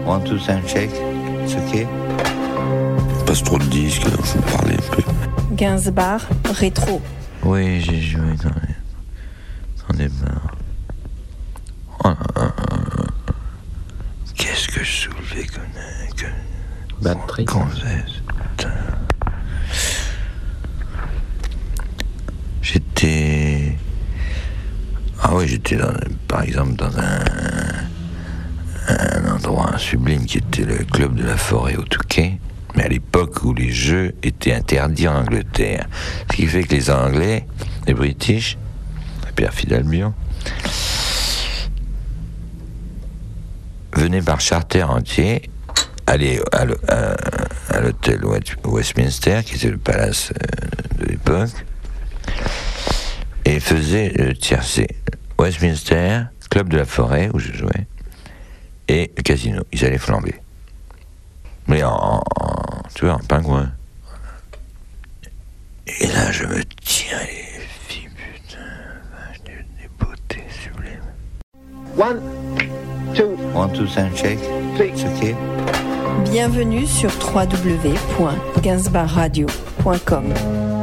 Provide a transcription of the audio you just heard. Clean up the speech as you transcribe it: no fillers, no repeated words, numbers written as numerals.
One, two, sound check. C'est ok. Passe trop de disques, alors je vais parler un peu. Gainsbar rétro. Oui, j'ai joué dans des bars. Qu'est-ce que je soulevais comme batterie. Putain. J'étais par exemple dans un endroit sublime qui était le club de la Forêt au Touquet, mais à l'époque où les jeux étaient interdits en Angleterre. Ce qui fait que les Anglais, les British, la perfide Albion, venaient par charter entier aller à l'hôtel Westminster, qui était le palace de l'époque, et faisaient le tiercé. Westminster, club de la Forêt où je jouais, et le casino. Ils allaient flamber. Mais en pingouin. Et là, je me tiens les filles, putain, des beautés sublimes. One, two, sound check. C'est ok. Bienvenue sur www.gainsbarradio.com.